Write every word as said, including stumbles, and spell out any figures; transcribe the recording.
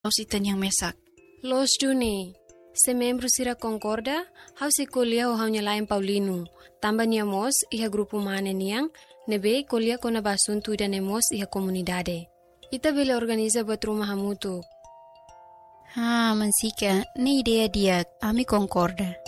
Los itan yang mesak. Los Duni. Se membro sira concorda, hau se kolia o hau nyalain Paulino. Tamba niamos iha grupo mane niang, nebe kolia kona basuntu ida nemos iha komunidade. Ita bela organiza buat rumah hamutu. Ha, mansika, ni idea dia, ami concorda.